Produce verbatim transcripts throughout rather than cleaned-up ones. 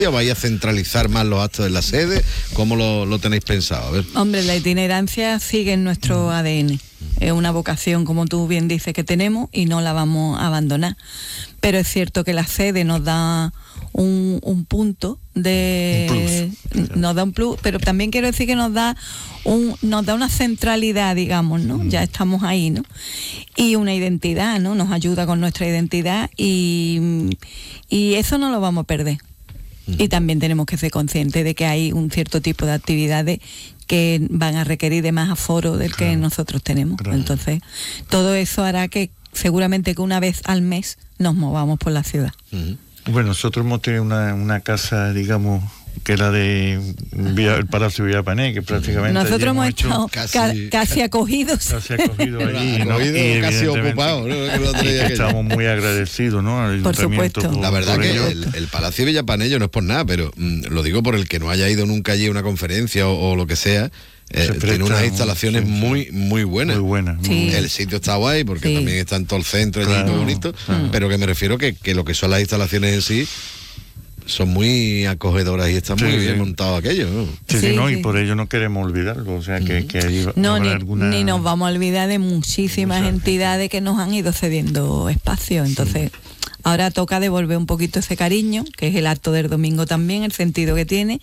¿Vais a centralizar más los actos en la sede? ¿Cómo lo, lo tenéis pensado? A ver. Hombre, la itinerancia sigue en nuestro A D N. Es una vocación, como tú bien dices, que tenemos y no la vamos a abandonar. Pero es cierto que la sede nos da un, un punto de... Un plus. Nos da un plus, pero también quiero decir que nos da un, nos da una centralidad, digamos, ¿no? Mm. Ya estamos ahí, ¿no? Y una identidad, ¿no? Nos ayuda con nuestra identidad y, y eso no lo vamos a perder. Y también tenemos que ser conscientes de que hay un cierto tipo de actividades que van a requerir de más aforo del claro, que nosotros tenemos. Claro. Entonces, todo eso hará que seguramente que una vez al mes nos movamos por la ciudad. Uh-huh. Bueno, nosotros hemos tenido una, una casa, digamos, que era de Villa, el Palacio de Villapané, que prácticamente nosotros hemos, hemos estado casi, ca- casi acogidos casi acogidos allí, ¿no? Acogido, y casi ocupado, ¿no? Estamos muy agradecidos, ¿no? Al por supuesto. Por, la verdad por que el, el Palacio de Villapanello no es por nada, pero mmm, lo digo por el que no haya ido nunca allí a una conferencia o, o lo que sea. Eh, presta, tiene unas instalaciones sí, sí. muy muy buenas. Muy buenas. Sí. El sitio está guay porque sí. también está en todo el centro allí, claro, todo bonito, claro. pero que me refiero que, que lo que son las instalaciones en sí son muy acogedoras y está sí, muy bien sí. montado aquello, ¿no? Sí, sí, sí, no, sí. y por ello no queremos olvidarlo, o sea, que, que ahí no, habrá ni, alguna... ni nos vamos a olvidar de muchísimas Muchas entidades que nos han ido cediendo espacio, entonces... Sí. Ahora toca devolver un poquito ese cariño, que es el acto del domingo también, el sentido que tiene,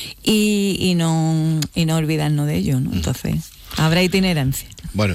y, y no y no olvidarnos de ello, ¿no? Entonces, habrá itinerancia. Bueno,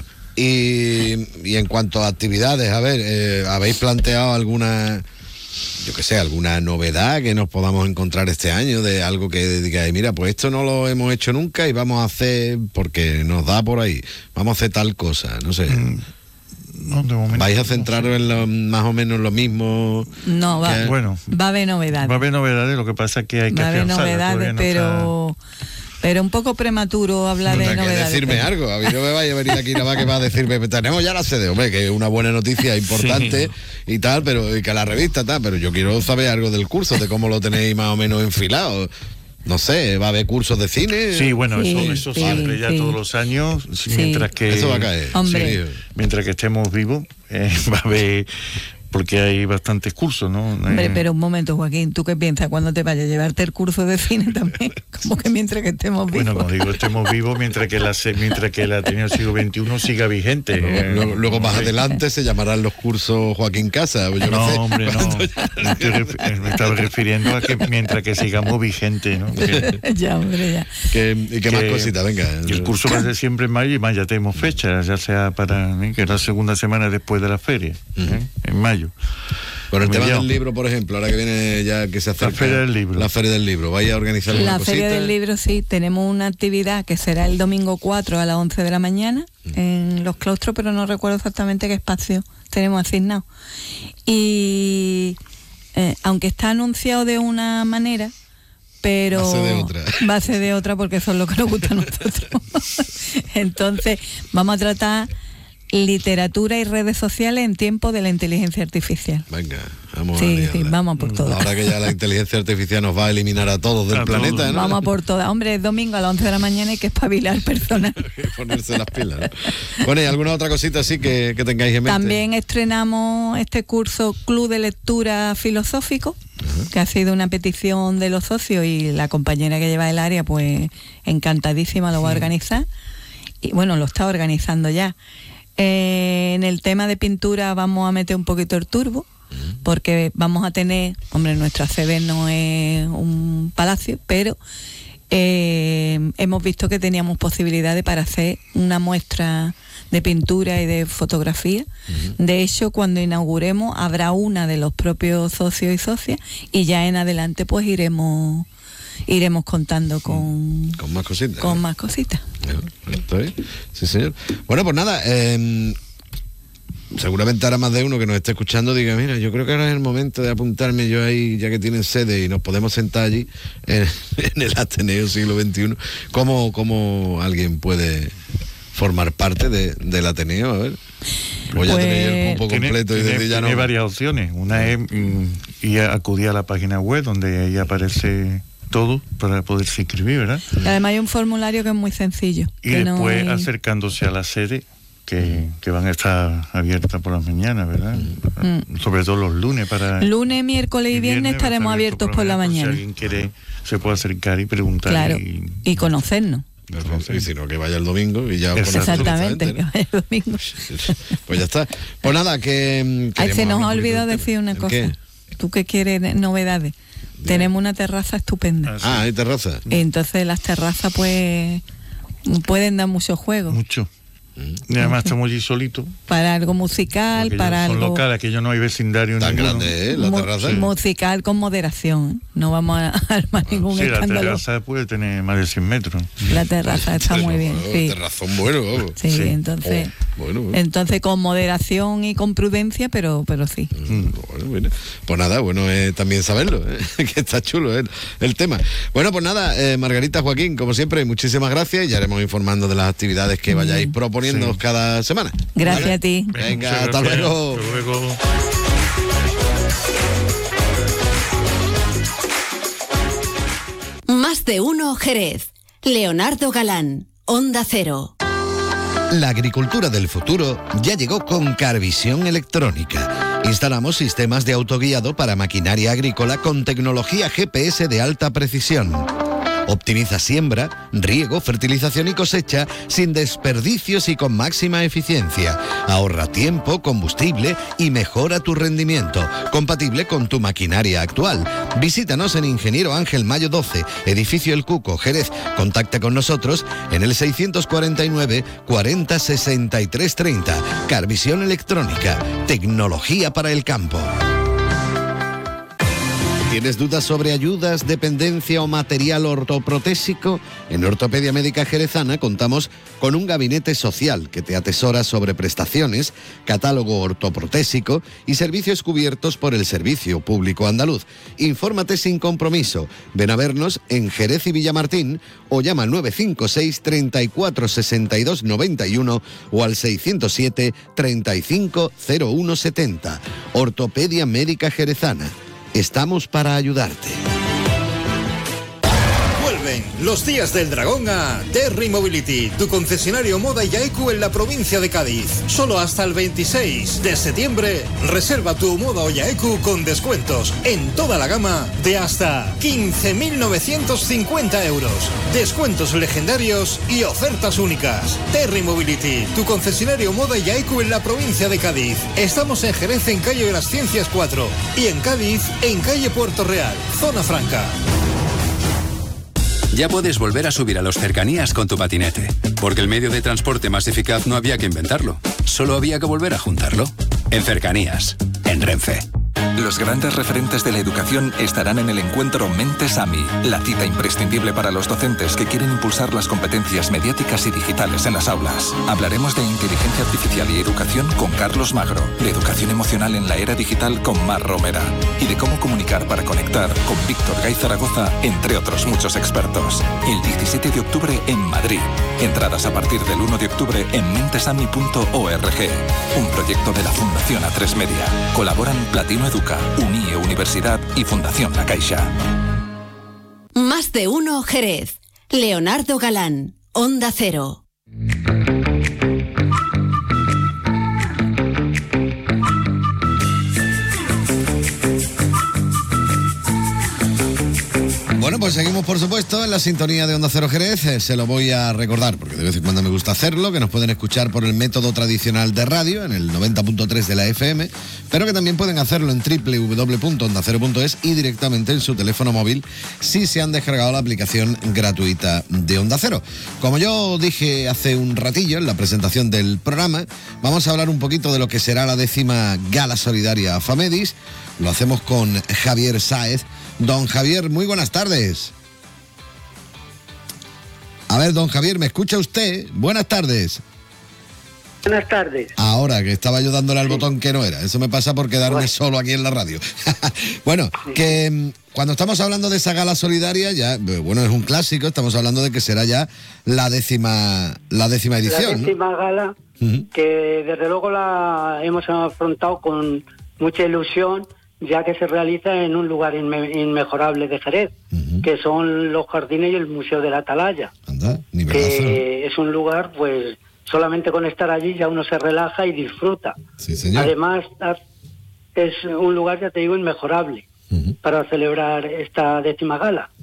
y, y en cuanto a actividades, a ver, eh, ¿habéis planteado alguna, yo qué sé, alguna novedad que nos podamos encontrar este año, de algo que digáis, mira, pues esto no lo hemos hecho nunca y vamos a hacer, porque nos da por ahí, vamos a hacer tal cosa, no sé... Mm. No, de momento, ¿vais a centraros no sé. en lo, más o menos lo mismo? No, va, que, bueno, va a haber novedades. Va a haber novedades, lo que pasa es que hay que va a haber novedades, no pero... Está... Pero un poco prematuro hablar no, de que novedades. Decirme pero... algo, a mí no me vaya a venir aquí nada más que va a decirme, tenemos ya la sede, hombre, que es una buena noticia importante sí. y tal, pero y que la revista tal, pero yo quiero saber algo del curso, de cómo lo tenéis más o menos enfilado. No sé, ¿va a haber cursos de cine? Sí, bueno, sí, eso, eso sí, siempre, ya sí. todos los años, sí. mientras que... Eso va a caer. Hombre. Sí, mientras que estemos vivos, eh, va a haber... Porque hay bastantes cursos, ¿no? Hombre, pero un momento, Joaquín, ¿tú qué piensas cuando te vayas a llevarte el curso de cine también? Como que mientras que estemos vivos. Bueno, como digo, estemos vivos mientras que la mientras que el Ateneo siglo veintiuno siga vigente. Luego, eh, luego, luego más adelante se llamarán los cursos Joaquín Casa. Yo no, no sé. hombre, no. Me, estoy ref- me estaba refiriendo a que mientras que sigamos vigentes, ¿no? Que, ya, hombre, ya. Que, ¿Y qué que, más cositas? Venga. El curso va a ser siempre en mayo y más ya tenemos fecha, ya sea para ¿eh? que es la segunda semana después de la feria, ¿eh? uh-huh. en mayo. Bueno, el tema del libro, por ejemplo, ahora que viene ya que se acerca la Feria del Libro. La Feria del Libro, ¿vais a organizar alguna La cosita? Feria del Libro, sí, tenemos una actividad que será el domingo cuatro a las once de la mañana mm. en Los Claustros, pero no recuerdo exactamente qué espacio tenemos asignado. Y eh, aunque está anunciado de una manera, pero va a ser de otra. Va a ser de otra porque eso es lo que nos gusta a nosotros. Entonces, vamos a tratar literatura y redes sociales en tiempo de la inteligencia artificial. Venga, vamos sí, a sí, vamos a por todas. Ahora que ya la inteligencia artificial nos va a eliminar a todos del a planeta, todos. ¿no? Vamos a por todas. Hombre, es domingo a las once de la mañana, hay que espabilar personal. Hay que ponerse las pilas, ¿no? Bueno, ¿y alguna otra cosita así que, que tengáis en mente? También estrenamos este curso Club de Lectura Filosófico, uh-huh. que ha sido una petición de los socios y la compañera que lleva el área, pues encantadísima, lo va sí. a organizar. Y bueno, lo está organizando ya. Eh, en el tema de pintura vamos a meter un poquito el turbo, porque vamos a tener, hombre, nuestra sede no es un palacio, pero eh, hemos visto que teníamos posibilidades para hacer una muestra de pintura y de fotografía. Uh-huh. De hecho, cuando inauguremos habrá una de los propios socios y socias y ya en adelante pues iremos iremos contando con con más cositas con ¿no? más cositas. ¿Está bien? Sí, señor. Bueno, pues nada, eh, seguramente ahora más de uno que nos esté escuchando diga, mira, yo creo que ahora es el momento de apuntarme yo ahí, ya que tienen sede y nos podemos sentar allí en, en el Ateneo siglo veintiuno. ¿Cómo, cómo alguien puede formar parte de, del Ateneo? A ver. O ya pues, tenéis el cupo completo tiene, y desde ya no. Tiene varias opciones. Una es mm, ir a acudir a la página web donde ahí aparece todo para poderse inscribir, ¿verdad? Además hay un formulario que es muy sencillo. Y después no hay... acercándose a la sede que, que van a estar abiertas por las mañanas, ¿verdad? Mm. Sobre todo los lunes para... Lunes, miércoles y viernes, viernes estaremos abiertos por la mañana. Si alguien quiere, se puede acercar y preguntar. Claro, y, y conocernos. Y si no, que vaya el domingo y ya... Exactamente, que vaya el domingo. Pues ya está. Pues nada, que... Ay, se nos ha olvidado decir una cosa. ¿Qué? Tú que quieres novedades. Bien. Tenemos una terraza estupenda. Ah, ¿hay terraza? Entonces las terrazas pues pueden dar mucho juego. Mucho. Y además estamos allí solitos. Para algo musical, porque para son algo... Son locales, que yo no hay vecindario tan ninguno. Grande, ¿eh? La Mu terraza. Sí. Musical con moderación. No vamos a armar ningún sí, escándalo. La terraza puede tener más de cien metros. La terraza está muy bien, sí. Terrazón bueno, vamos. Sí, sí, entonces... Oh. Bueno, bueno. Entonces con moderación y con prudencia, pero pero sí. Mm, bueno, bueno. Pues nada, bueno eh, también saberlo, ¿eh? Que está chulo ¿eh? el tema. Bueno, pues nada, eh, Margarita, Joaquín, como siempre, muchísimas gracias y ya iremos informando de las actividades que vayáis mm. proponiendo sí. cada semana. Gracias ¿vale? a ti. Venga, hasta gracias. luego. Hasta luego. Más de uno Jerez. Leonardo Galán, Onda Cero. La agricultura del futuro ya llegó con Carvisión Electrónica. Instalamos sistemas de autoguiado para maquinaria agrícola con tecnología G P S de alta precisión. Optimiza siembra, riego, fertilización y cosecha sin desperdicios y con máxima eficiencia. Ahorra tiempo, combustible y mejora tu rendimiento, compatible con tu maquinaria actual. Visítanos en Ingeniero Ángel Mayo doce, Edificio El Cuco, Jerez. Contacta con nosotros en el seiscientos cuarenta y nueve, cuarenta, sesenta y tres, treinta. Carvisión Electrónica, tecnología para el campo. ¿Tienes dudas sobre ayudas, dependencia o material ortoprotésico? En Ortopedia Médica Jerezana contamos con un gabinete social que te atesora sobre prestaciones, catálogo ortoprotésico y servicios cubiertos por el Servicio Público Andaluz. Infórmate sin compromiso. Ven a vernos en Jerez y Villamartín o llama al nueve cinco seis, treinta y cuatro, sesenta y dos, noventa y uno o al seiscientos siete, treinta y cinco, cero uno setenta. Ortopedia Médica Jerezana. Estamos para ayudarte. Vuelven los días del dragón a Terry Mobility, tu concesionario Moda y Yaeku en la provincia de Cádiz. Solo hasta el veintiséis de septiembre, reserva tu Moda o Yaeku con descuentos en toda la gama de hasta quince mil novecientos cincuenta euros. Descuentos legendarios y ofertas únicas. Terry Mobility, tu concesionario Moda y Yaeku en la provincia de Cádiz. Estamos en Jerez, en calle de las Ciencias cuatro, y en Cádiz, en calle Puerto Real, zona franca. Ya puedes volver a subir a los cercanías con tu patinete, porque el medio de transporte más eficaz no había que inventarlo, solo había que volver a juntarlo. En Cercanías, en Renfe. Los grandes referentes de la educación estarán en el encuentro Mentes A M I, la cita imprescindible para los docentes que quieren impulsar las competencias mediáticas y digitales en las aulas. Hablaremos de inteligencia artificial y educación con Carlos Magro, de educación emocional en la era digital con Mar Romera y de cómo comunicar para conectar con Víctor Gay Zaragoza, entre otros muchos expertos. El diecisiete de octubre en Madrid. Entradas a partir del uno de octubre en mentesami punto org. Un proyecto de la Fundación A tres Media. Colaboran Platino Educa, Unie Universidad y Fundación La Caixa. Más de uno Jerez. Leonardo Galán, Onda Cero. Bueno, pues seguimos, por supuesto, en la sintonía de Onda Cero Jerez. Eh, se lo voy a recordar, porque de vez en cuando me gusta hacerlo, que nos pueden escuchar por el método tradicional de radio, en el noventa punto tres de la F M, pero que también pueden hacerlo en doble u doble u doble u punto onda cero punto es y directamente en su teléfono móvil si se han descargado la aplicación gratuita de Onda Cero. Como yo dije hace un ratillo en la presentación del programa, vamos a hablar un poquito de lo que será la décima Gala Solidaria Famedis. Lo hacemos con Javier Sáez. Don Javier, muy buenas tardes. A ver, don Javier, ¿me escucha usted? Buenas tardes. Buenas tardes. Ahora, que estaba yo dándole al sí. botón que no era. Eso me pasa por quedarme bueno. solo aquí en la radio. Bueno, sí. que cuando estamos hablando de esa gala solidaria, ya, bueno, es un clásico, estamos hablando de que será ya la décima, la décima edición. La décima ¿no? gala, uh-huh. que desde luego la hemos afrontado con mucha ilusión, ya que se realiza en un lugar inme- inmejorable de Jerez, uh-huh. que son los jardines y el Museo de la Atalaya. Anda, que es un lugar, pues, solamente con estar allí ya uno se relaja y disfruta. Sí, señor. Además, es un lugar, ya te digo, inmejorable uh-huh. para celebrar esta décima gala.